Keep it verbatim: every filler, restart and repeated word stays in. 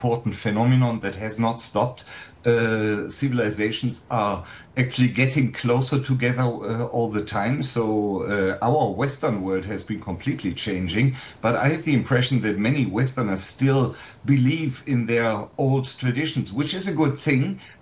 important phenomenon that has not stopped. Uh, civilizations are actually getting closer together uh, all the time. So uh, our Western world has been completely changing, but I have the impression that many Westerners still believe in their old traditions, which is a good thing.